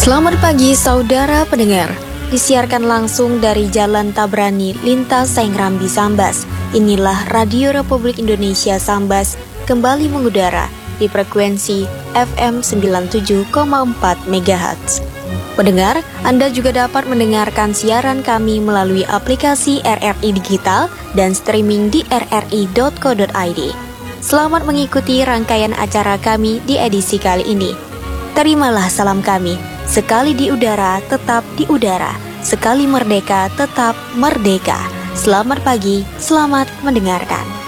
Selamat pagi saudara pendengar. Disiarkan langsung dari Jalan Tabrani Lintas Saengrambi Sambas. Inilah Radio Republik Indonesia Sambas kembali mengudara di frekuensi FM 97,4 MHz. Pendengar, Anda juga dapat mendengarkan siaran kami melalui aplikasi RRI Digital dan streaming di rri.co.id. Selamat mengikuti rangkaian acara kami di edisi kali ini. Terimalah salam kami. Sekali di udara, tetap di udara. Sekali merdeka, tetap merdeka. Selamat pagi, selamat mendengarkan.